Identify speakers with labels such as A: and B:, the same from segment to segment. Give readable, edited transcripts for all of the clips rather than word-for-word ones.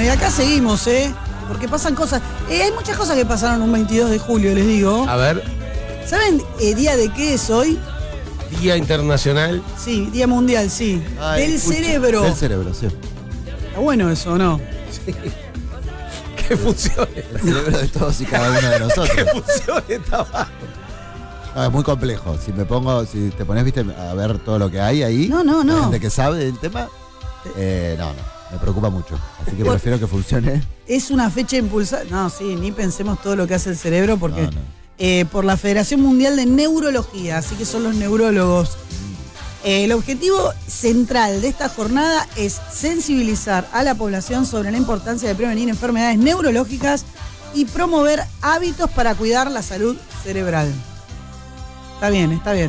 A: y acá seguimos, porque pasan cosas. Hay muchas cosas que pasaron un 22 de julio, les digo.
B: A ver.
A: ¿Saben día de qué es hoy?
B: Día Internacional.
A: Sí, Día Mundial, sí. Del cerebro.
C: Del cerebro, sí.
A: Está bueno eso, ¿o no?
B: Sí. Que funcione.
C: El cerebro de todos y cada uno de nosotros.
B: Que funcione tabaco.
C: No, es muy complejo. Si te pones, viste, a ver todo lo que hay ahí.
A: No.
C: La gente que sabe del tema. No. Me preocupa mucho. Así que prefiero que funcione.
A: Es una fecha impulsada. No, sí, ni pensemos todo lo que hace el cerebro porque. Por la Federación Mundial de Neurología, así que son los neurólogos. El objetivo central de esta jornada es sensibilizar a la población sobre la importancia de prevenir enfermedades neurológicas y promover hábitos para cuidar la salud cerebral. Está bien.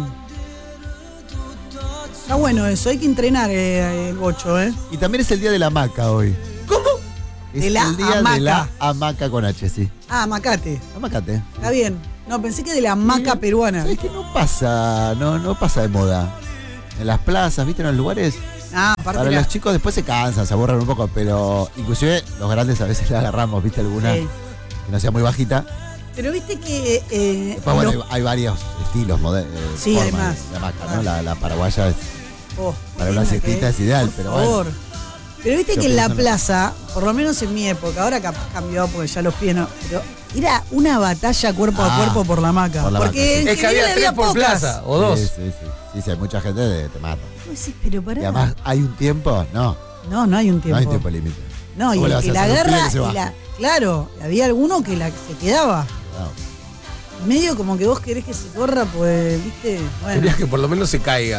A: Está bueno eso, hay que entrenar el bocho,
C: Y también es el día de la hamaca hoy.
B: ¿Cómo?
C: Es
A: de la
C: el día
A: hamaca.
C: de la hamaca con H, sí.
A: Amacate.
C: Amacate.
A: Está bien. No, pensé que de la hamaca peruana.
C: ¿Sabes qué? No pasa de moda. En las plazas, ¿viste? En los lugares.
A: Aparte
C: Para los chicos después se cansan, se aburren un poco, pero inclusive los grandes a veces la agarramos, ¿viste? Alguna que no sea muy bajita.
A: Pero viste que...
C: hay varios estilos modernos.
A: Sí, además.
C: La hamaca, ¿no? La paraguaya es, para una
A: siestita
C: siestita es ideal, pero
A: favor.
C: bueno.
A: Pero viste que en la plaza, por lo menos en mi época, ahora capaz cambió porque ya los pies no... Pero era una batalla cuerpo a cuerpo por la hamaca. Porque
C: hamaca,
B: es que había 3 por plaza, o 2.
C: Sí, hay mucha gente que te mata.
A: Sí, pero pará.
C: Y además, ¿hay un tiempo? No.
A: No hay un tiempo.
C: No hay tiempo límite.
A: No, y el que la agarra, claro, había alguno que se quedaba. No. Medio como que vos querés que se corra, pues, viste, bueno.
B: Querías que por lo menos se caiga.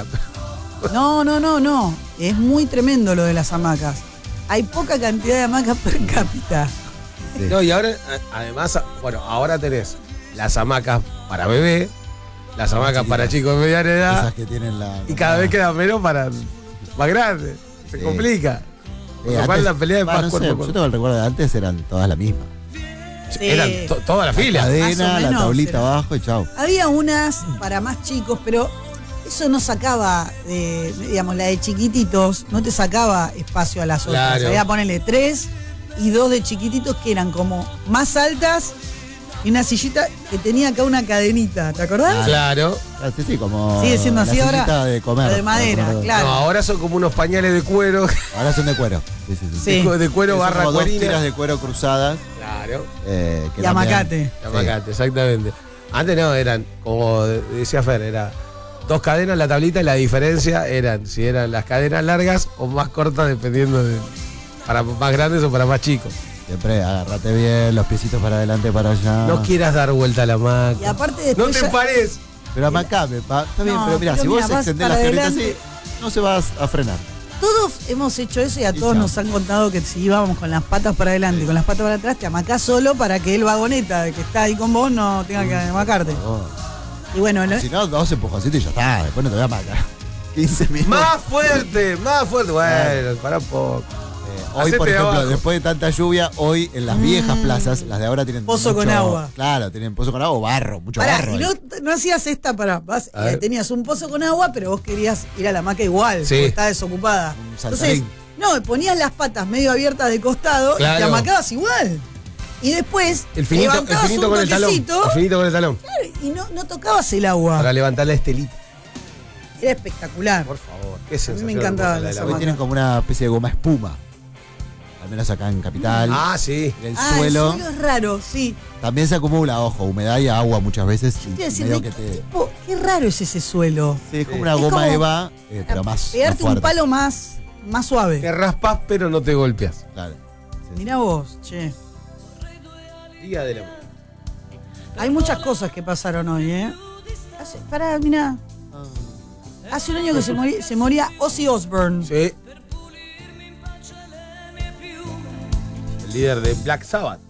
A: No. Es muy tremendo lo de las hamacas. Hay poca cantidad de hamacas per cápita.
C: Sí.
B: No, y ahora, además, bueno, ahora tenés las hamacas para bebé, las hamacas para chicos de mediana edad.
C: Esas que tienen
B: y cada vez queda menos para más grande. Se complica. Por lo cual la pelea es más cuerpo.
C: Yo tengo el recuerdo de antes, eran todas las mismas.
A: Sí.
B: Eran toda la fila.
C: La cadena, la tablita
A: era.
C: abajo y chau.
A: Había unas para más chicos, pero eso no sacaba, digamos, la de chiquititos, no te sacaba espacio a las otras.
B: Claro.
A: Había ponerle 3 y 2 de chiquititos que eran como más altas y una sillita que tenía acá una cadenita, ¿te acordás?
B: Claro.
C: Sí, como.
A: Sigue siendo así
C: la
A: ahora.
C: sillita de comer.
A: De madera, claro.
B: No, ahora son como unos pañales de cuero.
C: Ahora son de cuero. Sí.
B: De cuero
C: Son
B: barra
C: como 2
B: cuerina.
C: tiras de cuero cruzadas.
B: Claro.
A: Y amacate.
B: Amacate, exactamente. Antes no, eran, como decía Fer, era 2 cadenas la tablita y la diferencia eran si eran las cadenas largas o más cortas dependiendo de para más grandes o para más chicos.
C: Siempre agárrate bien, los piecitos para adelante, para allá.
B: No quieras dar vuelta a la hamaca.
A: Y aparte
B: No
A: después
B: te pares.
C: Pero amacame, está bien,
A: No,
C: pero mira,
A: pero
C: si
A: mira,
C: vos
A: vas
C: extendés
A: para
C: las piernitas así,
A: adelante.
C: no se vas a frenar.
A: Todos hemos hecho eso y a todos
C: chao.
A: nos han contado que si íbamos con las patas para adelante y con las patas para atrás, te amacás solo para que el vagoneta que está ahí con vos no tenga que amacarte. Y bueno,
C: Si no, 2 empujoncitos y ya está, después no te voy a amacar. 15 minutos.
B: Más fuerte. Bueno, para un poco.
C: Hoy,
B: Hacete
C: por
B: de
C: ejemplo,
B: abajo.
C: después de tanta lluvia, hoy en las viejas plazas, las de ahora tienen
A: Pozo con agua.
C: Claro, tienen pozo con agua o barro, mucho
A: Pará,
C: barro.
A: y no hacías esta
B: A ver.
A: tenías un pozo con agua, pero vos querías ir a la hamaca igual,
B: Sí.
A: porque estaba desocupada.
C: Un
A: Entonces,
C: saltarín.
A: ponías las patas medio abiertas de costado y
B: Claro.
A: te amacabas igual. Y después
B: El finito
A: levantabas un
B: con el talón.
A: toquecito,
B: El finito con el talón.
A: claro, y no tocabas el agua.
B: Para levantar la estelita.
A: Era espectacular.
B: Por favor. Qué
A: A mí
B: sensación.
A: me encantaban
B: hermosa
A: las
B: la
C: Hoy
B: hamaca.
C: tienen como una especie de goma espuma. Al menos acá en Capital.
B: Sí.
C: El
A: El
C: suelo
A: suelo es raro, sí.
C: también se acumula, ojo, humedad y agua muchas veces.
A: Te iba a decir,
C: medio
A: ¿de
C: que
A: qué
C: te.
A: tipo? Qué raro es ese suelo.
C: Sí, es como una
A: Es
C: goma
A: como
C: Eva, pero más.
A: Pegarte
C: más
A: un palo más suave.
B: Te raspas pero no te golpeas.
C: Claro.
A: Mirá vos, che.
B: Día de la mujer.
A: Hay muchas cosas que pasaron hoy, ¿eh? Pará, mirá. Hace un año que se moría Ozzy Osbourne.
B: Sí. El líder de Black Sabbath.